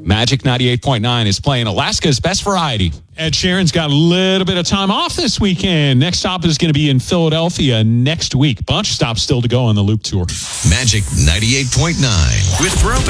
Magic 98.9 is playing Alaska's Best Variety. Ed Sheeran's got a little bit of time off this weekend. Next stop is going to be in Philadelphia next week. Bunch of stops still to go on the Loop Tour. Magic 98.9 with Throwback.